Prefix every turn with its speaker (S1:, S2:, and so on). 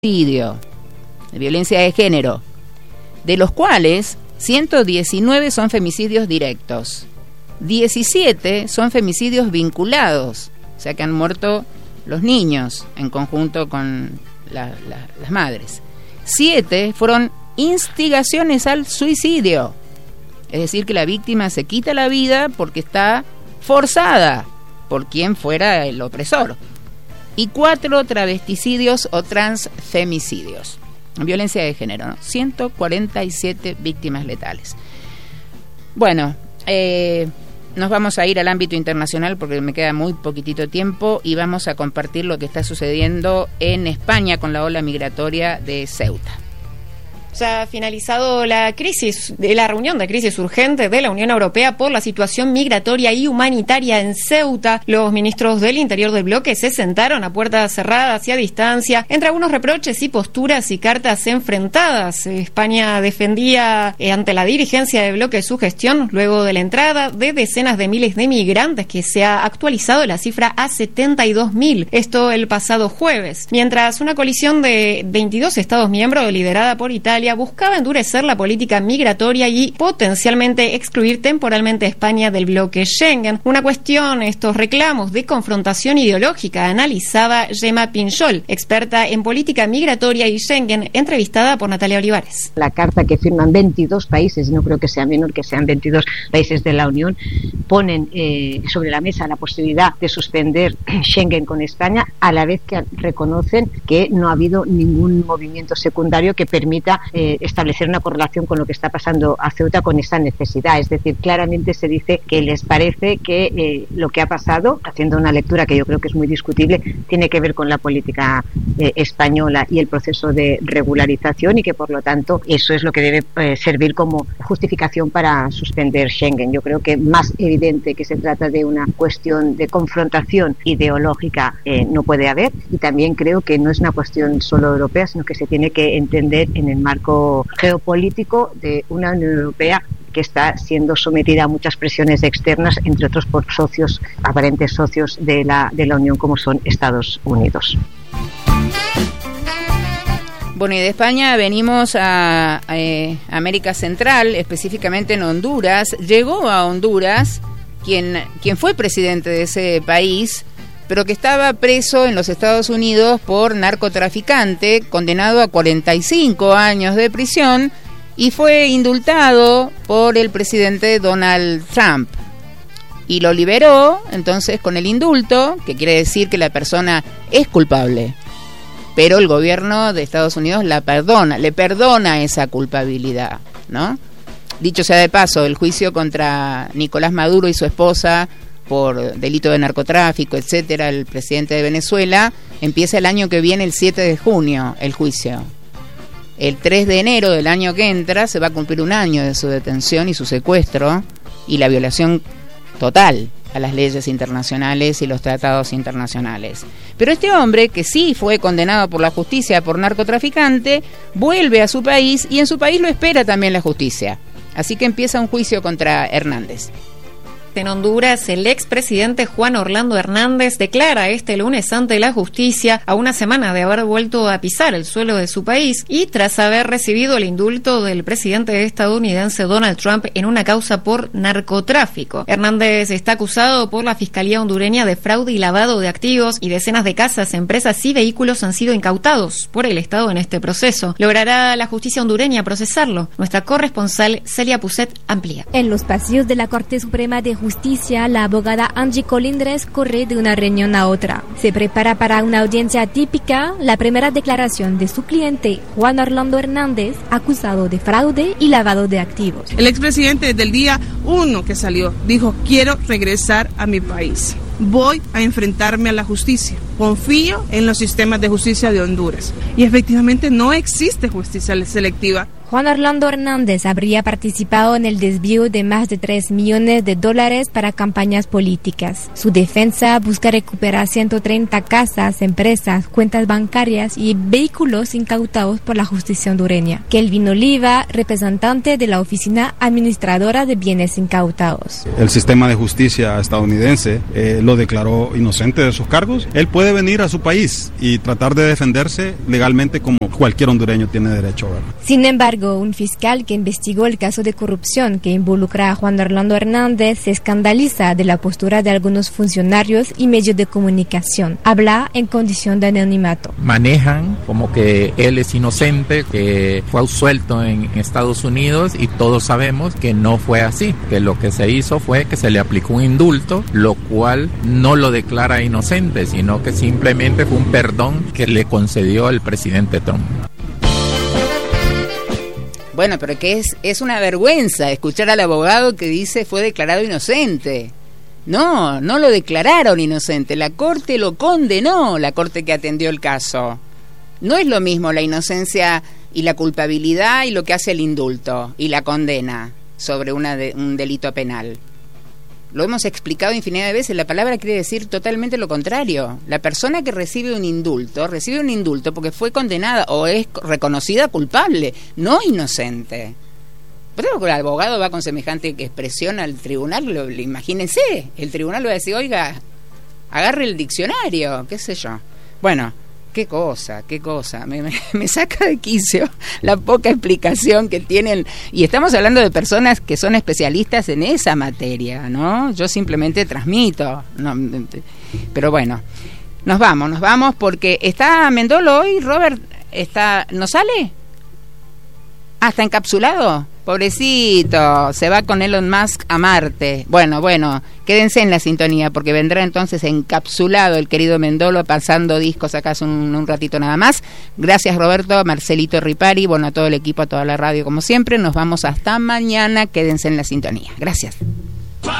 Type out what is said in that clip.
S1: de violencia de género, de los cuales 119 son femicidios directos, 17 son femicidios vinculados, o sea que han muerto los niños en conjunto con las madres. 7 fueron instigaciones al suicidio, es decir, que la víctima se quita la vida porque está forzada por quien fuera el opresor. Y 4 travesticidios o transfemicidios. Violencia de género, ¿no? 147 víctimas letales. Bueno, nos vamos a ir al ámbito internacional porque me queda muy poquitito tiempo y vamos a compartir lo que está sucediendo en España con la ola migratoria de Ceuta.
S2: Se ha finalizado la reunión de crisis urgente de la Unión Europea por la situación migratoria y humanitaria en Ceuta. Los ministros del interior del bloque se sentaron a puertas cerradas y a distancia, entre algunos reproches y posturas y cartas enfrentadas. España defendía ante la dirigencia del bloque su gestión luego de la entrada de decenas de miles de migrantes, que se ha actualizado la cifra a 72.000. Esto el pasado jueves. Mientras una coalición de 22 Estados miembros liderada por Italia buscaba endurecer la política migratoria y potencialmente excluir temporalmente a España del bloque Schengen. Una cuestión, estos reclamos de confrontación ideológica, analizaba Gemma Pinchol, experta en política migratoria y Schengen, entrevistada por Natalia Olivares.
S3: La carta que firman 22 países, no creo que sea menor que sean 22 países de la Unión, ponen sobre la mesa la posibilidad de suspender Schengen con España, a la vez que reconocen que no ha habido ningún movimiento secundario que permita establecer una correlación con lo que está pasando a Ceuta con esa necesidad. Es decir, claramente se dice que les parece que lo que ha pasado, haciendo una lectura que yo creo que es muy discutible, tiene que ver con la política española y el proceso de regularización, y que por lo tanto eso es lo que debe servir como justificación para suspender Schengen. Yo creo que más evidente que se trata de una cuestión de confrontación ideológica no puede haber, y también creo que no es una cuestión solo europea, sino que se tiene que entender en el marco geopolítico de una Unión Europea que está siendo sometida a muchas presiones externas, entre otros por aparentes socios de la Unión, como son Estados Unidos.
S1: Bueno, y de España venimos a América Central, específicamente en Honduras. Llegó a Honduras quien fue presidente de ese país, pero que estaba preso en los Estados Unidos por narcotraficante, condenado a 45 años de prisión, y fue indultado por el presidente Donald Trump. Y lo liberó, entonces, con el indulto, que quiere decir que la persona es culpable, pero el gobierno de Estados Unidos le perdona esa culpabilidad, ¿no? Dicho sea de paso, el juicio contra Nicolás Maduro y su esposa por delito de narcotráfico, etcétera, el presidente de Venezuela, empieza el año que viene, el 7 de junio, el juicio. El 3 de enero del año que entra se va a cumplir un año de su detención y su secuestro y la violación total a las leyes internacionales y los tratados internacionales. Pero este hombre, que sí fue condenado por la justicia por narcotraficante, vuelve a su país y en su país lo espera también la justicia. Así que empieza un juicio contra Hernández.
S2: En Honduras, el expresidente Juan Orlando Hernández declara este lunes ante la justicia, a una semana de haber vuelto a pisar el suelo de su país y tras haber recibido el indulto del presidente estadounidense Donald Trump en una causa por narcotráfico. Hernández está acusado por la Fiscalía hondureña de fraude y lavado de activos, y decenas de casas, empresas y vehículos han sido incautados por el Estado en este proceso. ¿Logrará la justicia hondureña procesarlo? Nuestra corresponsal Celia Puset amplía.
S4: En los pasillos de la Corte Suprema de Justicia, la abogada Angie Colindres corre de una reunión a otra. Se prepara para una audiencia típica, la primera declaración de su cliente, Juan Orlando Hernández, acusado de fraude y lavado de activos.
S5: El expresidente desde el día 1 que salió dijo: quiero regresar a mi país. Voy a enfrentarme a la justicia. Confío en los sistemas de justicia de Honduras. Y efectivamente no existe justicia selectiva.
S4: Juan Orlando Hernández habría participado en el desvío de más de $3 millones para campañas políticas. Su defensa busca recuperar 130 casas, empresas, cuentas bancarias y vehículos incautados por la justicia hondureña. Kelvin Oliva, representante de la Oficina Administradora de Bienes Incautados.
S6: El sistema de justicia estadounidense lo lo declaró inocente de sus cargos, él puede venir a su país y tratar de defenderse legalmente como cualquier hondureño tiene derecho a ver.
S4: Sin embargo, un fiscal que investigó el caso de corrupción que involucra a Juan Orlando Hernández se escandaliza de la postura de algunos funcionarios y medios de comunicación. Habla en condición de anonimato.
S7: Manejan como que él es inocente, que fue absuelto en Estados Unidos, y todos sabemos que no fue así, que lo que se hizo fue que se le aplicó un indulto, lo cual no lo declara inocente, sino que simplemente fue un perdón que le concedió el presidente Trump.
S1: Bueno, pero que es una vergüenza escuchar al abogado que dice fue declarado inocente. No lo declararon inocente, la Corte lo condenó, la Corte que atendió el caso. No es lo mismo la inocencia y la culpabilidad y lo que hace el indulto y la condena sobre un delito penal. Lo hemos explicado infinidad de veces, la palabra quiere decir totalmente lo contrario. La persona que recibe un indulto porque fue condenada o es reconocida culpable, no inocente. Pero el abogado va con semejante expresión al tribunal, imagínense, el tribunal le va a decir, oiga, agarre el diccionario, qué sé yo. Bueno, qué cosa, me saca de quicio la poca explicación que tienen, y estamos hablando de personas que son especialistas en esa materia, ¿no? Yo simplemente transmito, pero bueno, nos vamos porque está Mendolo hoy, Robert, ¿no sale? Ah, ¿está encapsulado? Pobrecito, se va con Elon Musk a Marte. Bueno, quédense en la sintonía porque vendrá entonces encapsulado el querido Mendolo pasando discos acá un ratito nada más. Gracias Roberto, Marcelito Ripari, a todo el equipo, a toda la radio como siempre. Nos vamos hasta mañana, quédense en la sintonía. Gracias.